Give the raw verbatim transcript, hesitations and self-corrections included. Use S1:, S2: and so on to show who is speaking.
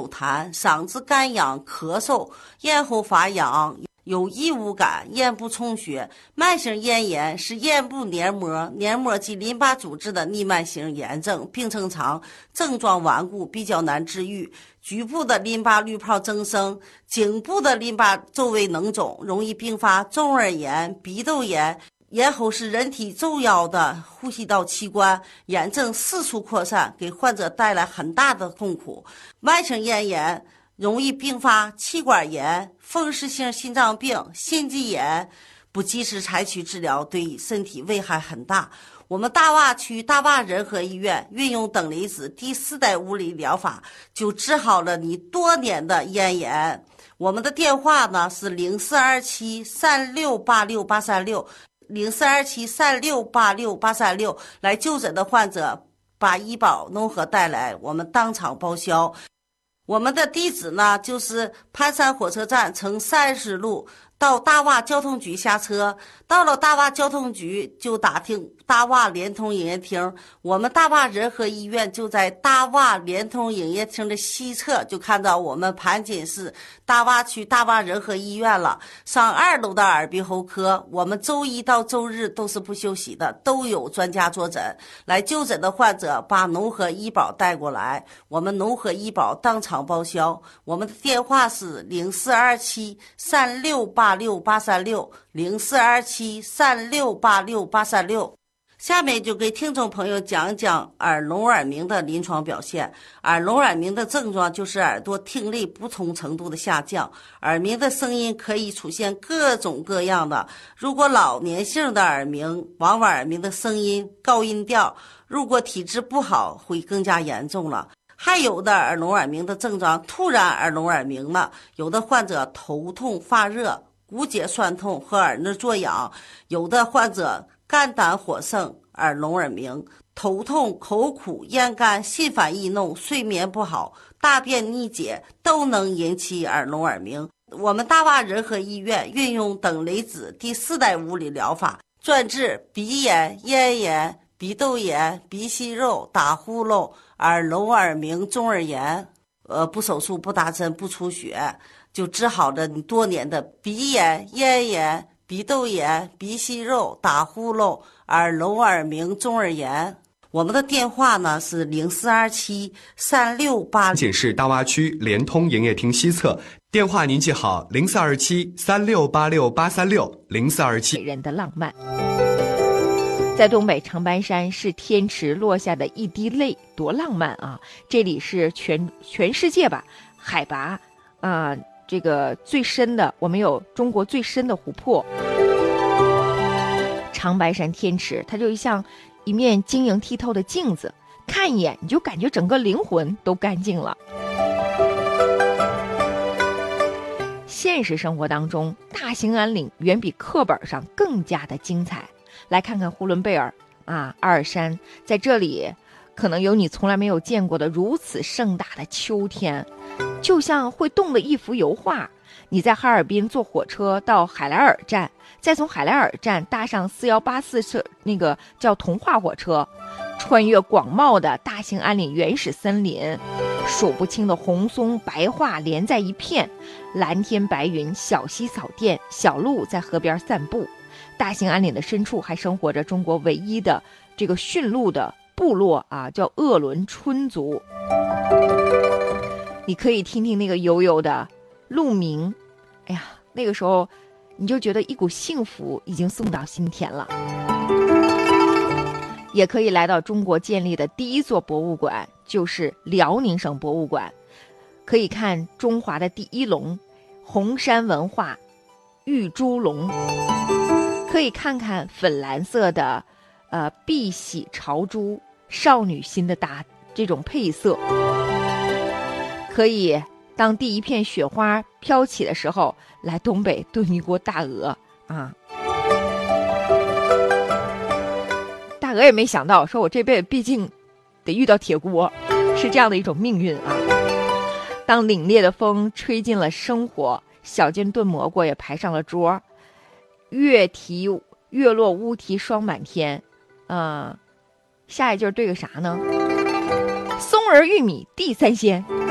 S1: 口痰，嗓子干痒咳嗽，咽喉发痒，有异物感，咽部充血。慢性咽炎是咽部黏膜、黏膜及淋巴组织的逆慢性炎症，病程长，症状顽固，比较难治愈。局部的淋巴滤泡增生，颈部的淋巴周围脓肿，容易并发中耳炎、鼻窦炎。咽喉是人体重要的呼吸道器官，炎症四处扩散，给患者带来很大的痛苦。慢性咽炎容易并发气管炎、风湿性心脏病、心肌炎，不及时采取治疗，对身体危害很大。我们大洼区大洼仁和医院运用等离子第四代物理疗法，就治好了你多年的咽炎。我们的电话呢是零四二七三六八六八三六。零四二七三六八六八三六，来就诊的患者把医保农合带来，我们当场报销。我们的地址呢就是盘山火车站乘三十路到大洼交通局下车，到了大洼交通局就打听大洼联通营业厅，我们大洼仁和医院就在大洼联通营业厅的西侧，就看到我们盘锦市大洼区大洼仁和医院了。上二楼的耳鼻喉科，我们周一到周日都是不休息的，都有专家坐诊。来就诊的患者把农合医保带过来，我们农合医保当场报销。我们的电话是零四二七三六八六八三六零四二七三六八六八三六。下面就给听众朋友讲讲耳聋耳鸣的临床表现。耳聋耳鸣的症状就是耳朵听力不同程度的下降，耳鸣的声音可以出现各种各样的。如果老年性的耳鸣，往往耳鸣的声音高音调，如果体质不好会更加严重了。还有的耳聋耳鸣的症状突然耳聋耳鸣了，有的患者头痛发热、骨节酸痛和耳内作痒，有的患者肝胆火盛、耳聋耳鸣，头痛、口苦、咽干、心烦易怒、睡眠不好、大便逆解都能引起耳聋耳鸣。我们大洼仁和医院运用等离子第四代物理疗法，专治鼻炎、咽炎、鼻窦炎、鼻息肉、打呼噜、耳聋耳鸣、中耳炎，呃，不手术、不打针、不出血，就治好了你多年的鼻炎、咽炎、鼻窦炎、鼻息肉、打呼噜、耳聋耳鸣、中耳炎。我们的电话呢是零四二七三六八。
S2: 仅是大洼区联通营业厅西侧，电话您记好零四二七三六八六八三六零四二七。
S3: 人的浪漫，在东北长白山是天池落下的一滴泪，多浪漫啊！这里是全全世界吧，海拔啊、呃、这个最深的，我们有中国最深的湖泊。长白山天池，它就像一面晶莹剔透的镜子，看一眼你就感觉整个灵魂都干净了。现实生活当中，大兴安岭远比课本上更加的精彩。来看看呼伦贝尔啊，阿尔山，在这里可能有你从来没有见过的如此盛大的秋天，就像会动的一幅油画。你在哈尔滨坐火车到海莱尔站，再从海莱尔站搭上四一八四车，那个叫童话火车，穿越广袤的大兴安岭原始森林，数不清的红松白桦连在一片，蓝天白云，小溪扫店，小鹿在河边散步。大兴安岭的深处还生活着中国唯一的这个驯鹿的部落啊，叫鄂伦春族。你可以听听那个悠悠的鹿鸣，哎呀，那个时候你就觉得一股幸福已经送到心田了。也可以来到中国建立的第一座博物馆，就是辽宁省博物馆，可以看中华的第一龙红山文化玉猪龙，可以看看粉蓝色的呃碧玺朝珠少女心的大这种配色，可以当第一片雪花飘起的时候，来东北炖一锅大鹅啊！大鹅也没想到，说我这辈子毕竟得遇到铁锅，是这样的一种命运啊！当凛冽的风吹进了生活，小金炖蘑菇也排上了桌。月题月落乌啼霜满天，嗯、呃，下一句对个啥呢？松儿玉米地三鲜。